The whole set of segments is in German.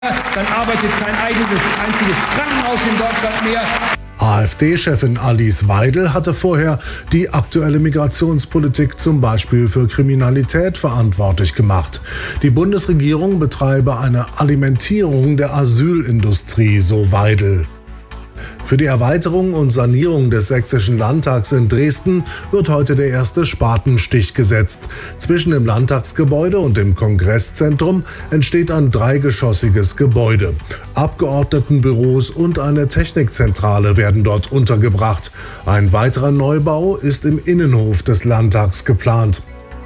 Dann arbeitet kein einziges Krankenhaus in Deutschland mehr. AfD-Chefin Alice Weidel hatte vorher die aktuelle Migrationspolitik zum Beispiel für Kriminalität verantwortlich gemacht. Die Bundesregierung betreibe eine Alimentierung der Asylindustrie, so Weidel. Für die Erweiterung und Sanierung des Sächsischen Landtags in Dresden wird heute der erste Spatenstich gesetzt. Zwischen dem Landtagsgebäude und dem Kongresszentrum entsteht ein dreigeschossiges Gebäude. Abgeordnetenbüros und eine Technikzentrale werden dort untergebracht. Ein weiterer Neubau ist im Innenhof des Landtags geplant.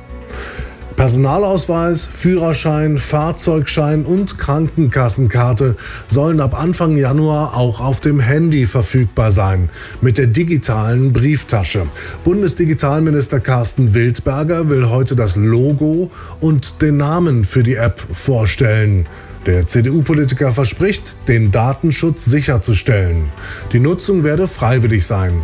Personalausweis, Führerschein, Fahrzeugschein und Krankenkassenkarte sollen ab Anfang Januar auch auf dem Handy verfügbar sein, mit der digitalen Brieftasche. Bundesdigitalminister Carsten Wildberger will heute das Logo und den Namen für die App vorstellen. Der CDU-Politiker verspricht, den Datenschutz sicherzustellen. Die Nutzung werde freiwillig sein.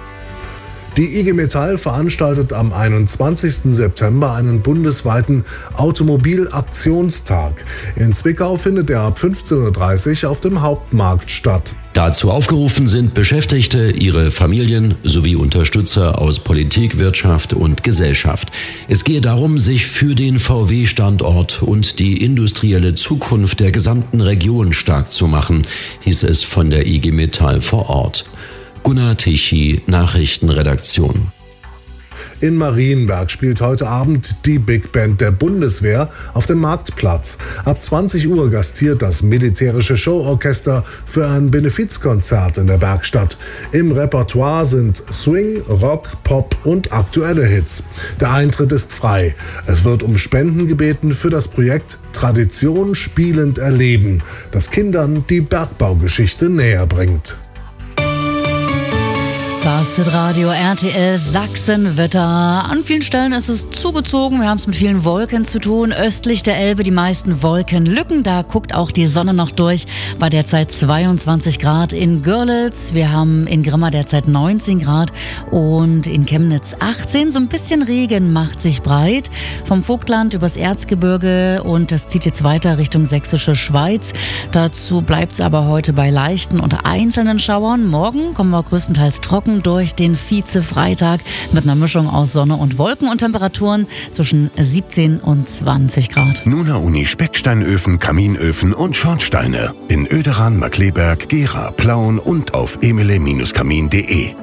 Die IG Metall veranstaltet am 21. September einen bundesweiten Automobilaktionstag. In Zwickau findet er ab 15:30 Uhr auf dem Hauptmarkt statt. Dazu aufgerufen sind Beschäftigte, ihre Familien sowie Unterstützer aus Politik, Wirtschaft und Gesellschaft. Es gehe darum, sich für den VW-Standort und die industrielle Zukunft der gesamten Region stark zu machen, hieß es von der IG Metall vor Ort. Gunnar Tichy, Nachrichtenredaktion. In Marienberg spielt heute Abend die Big Band der Bundeswehr auf dem Marktplatz. Ab 20 Uhr gastiert das militärische Showorchester für ein Benefizkonzert in der Bergstadt. Im Repertoire sind Swing, Rock, Pop und aktuelle Hits. Der Eintritt ist frei. Es wird um Spenden gebeten für das Projekt Tradition spielend erleben, das Kindern die Bergbaugeschichte näher bringt. Das ist Radio RTL Sachsen-Wetter. An vielen Stellen ist es zugezogen. Wir haben es mit vielen Wolken zu tun. Östlich der Elbe die meisten Wolkenlücken. Da guckt auch die Sonne noch durch. Bei derzeit 22 Grad in Görlitz. Wir haben in Grimma derzeit 19 Grad und in Chemnitz 18. So ein bisschen Regen macht sich breit. Vom Vogtland übers Erzgebirge und das zieht jetzt weiter Richtung sächsische Schweiz. Dazu bleibt es aber heute bei leichten und einzelnen Schauern. Morgen kommen wir größtenteils trocken durch den Vize-Freitag mit einer Mischung aus Sonne und Wolken und Temperaturen zwischen 17 und 20 Grad. Nuna Uni Specksteinöfen, Kaminöfen und Schornsteine in Oederan, Markleberg, Gera, Plauen und auf emile-kamin.de.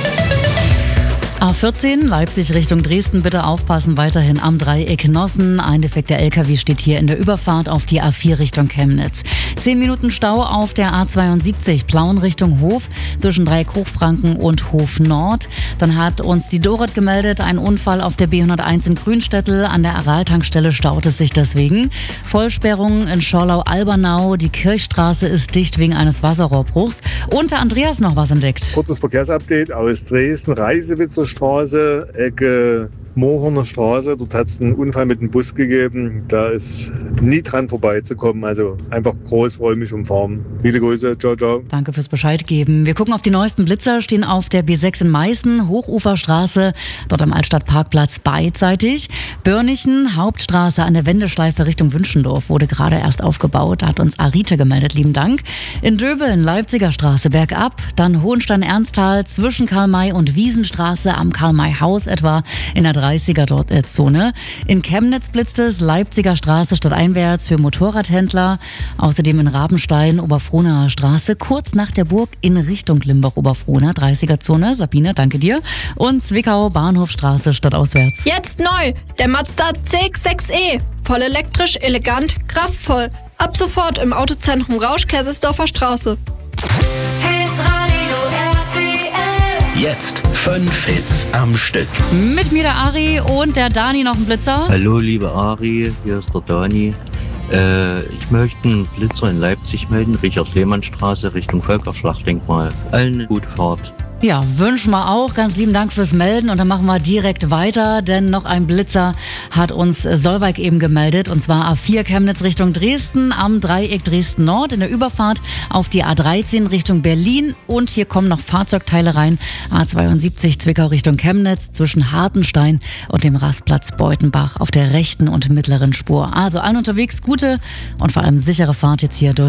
A14 Leipzig Richtung Dresden, bitte aufpassen, weiterhin am Dreieck Nossen. Ein defekter LKW steht hier in der Überfahrt auf die A4 Richtung Chemnitz. 10 Minuten Stau auf der A72 Plauen Richtung Hof zwischen Dreieck Hochfranken und Hof Nord. Dann hat uns die Dorit gemeldet, ein Unfall auf der B101 in Grünstädtel. An der Aral-Tankstelle staut es sich deswegen. Vollsperrung in Schorlau-Albernau. Die Kirchstraße ist dicht wegen eines Wasserrohrbruchs. Und der Andreas noch was entdeckt. Kurzes Verkehrsupdate aus Dresden, Reisewitzer Straße, Ecke Mohorner Straße. Dort hat es einen Unfall mit dem Bus gegeben. Da ist nie dran vorbeizukommen. Also einfach großräumig umfahren. Viele Grüße. Ciao, ciao. Danke fürs Bescheid geben. Wir gucken auf die neuesten Blitzer, stehen auf der B6 in Meißen, Hochuferstraße, dort am Altstadtparkplatz beidseitig. Börnichen, Hauptstraße an der Wendeschleife Richtung Wünschendorf wurde gerade erst aufgebaut. Da hat uns Arita gemeldet, lieben Dank. In Döbeln, Leipziger Straße bergab, dann Hohenstein-Ernsthal zwischen Karl-May und Wiesenstraße am Karl-May-Haus etwa in der 30er-Zone. In Chemnitz blitzt es, Leipziger Straße stadteinwärts für Motorradhändler. Außerdem in Rabenstein, Oberfrohnaer Straße, kurz nach der Burg in Richtung Limbach-Oberfrohna, 30er-Zone. Sabine, danke dir. Und Zwickau, Bahnhofstraße stadtauswärts. Jetzt neu, der Mazda CX-6e. Voll elektrisch, elegant, kraftvoll. Ab sofort im Autozentrum Rausch, Kaisersdorfer Straße. Jetzt 5 Hits am Stück. Mit mir der Ari und der Dani noch ein Blitzer. Hallo liebe Ari, hier ist der Dani. Ich möchte einen Blitzer in Leipzig melden, Richard-Lehmann-Straße Richtung Völkerschlachtdenkmal. Allen eine gute Fahrt. Ja, wünschen wir auch. Ganz lieben Dank fürs Melden. Und dann machen wir direkt weiter, denn noch ein Blitzer hat uns Solveig eben gemeldet. Und zwar A4 Chemnitz Richtung Dresden am Dreieck Dresden Nord in der Überfahrt auf die A13 Richtung Berlin. Und hier kommen noch Fahrzeugteile rein. A72 Zwickau Richtung Chemnitz zwischen Hartenstein und dem Rastplatz Beutenbach auf der rechten und mittleren Spur. Also allen unterwegs gute und vor allem sichere Fahrt jetzt hier durch